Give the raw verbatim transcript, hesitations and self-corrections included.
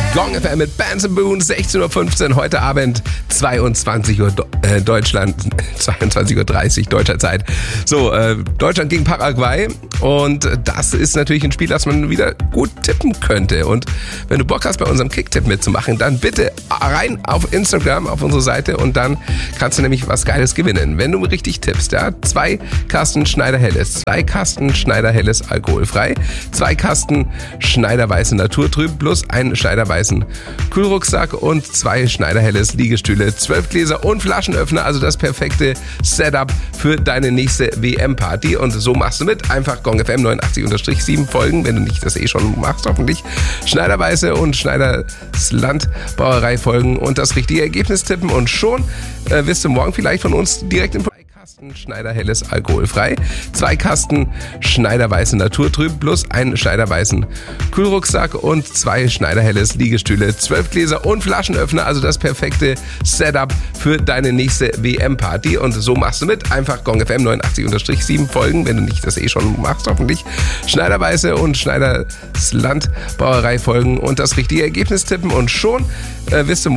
Gong F M mit Bands and Boone, sechzehn Uhr fünfzehn, heute Abend zweiundzwanzig Uhr äh, Deutschland, zweiundzwanzig Uhr dreißig deutscher Zeit. So, äh, Deutschland gegen Paraguay und das ist natürlich ein Spiel, das man wieder gut tippen könnte. Und wenn du Bock hast, bei unserem Kicktipp mitzumachen, dann bitte rein auf Instagram, auf unsere Seite und dann kannst du nämlich was Geiles gewinnen. Wenn du richtig tippst, ja, zwei Kasten Schneider Helles, zwei Kasten Schneider Helles alkoholfrei, zwei Kasten Schneider Weiße Naturtrüb plus ein Schneider Weißen Kühlrucksack und zwei Schneider Helles Liegestühle, zwölf Gläser und Flaschenöffner, also das perfekte Setup für deine nächste W M-Party. Und so machst du mit. Einfach Gong F M neunundachtzig sieben folgen, wenn du nicht das eh schon machst, hoffentlich. Schneider Weiße und Schneiders Land Brauerei folgen und das richtige Ergebnis tippen und schon äh, wirst du morgen vielleicht von uns direkt im Kasten Schneider Helles alkoholfrei, zwei Kasten Schneider Weiße Naturtrüb plus ein Schneider Weißen Kühlrucksack und zwei Schneider Helles Liegestühle, zwölf Gläser und Flaschenöffner, also das perfekte Setup für deine nächste W M-Party. Und so machst du mit. Einfach Gong F M neunundachtzig sieben folgen, wenn du nicht das eh schon machst, hoffentlich. Schneider Weiße und Schneiders Land Brauerei folgen und das richtige Ergebnis tippen und schon äh, wirst du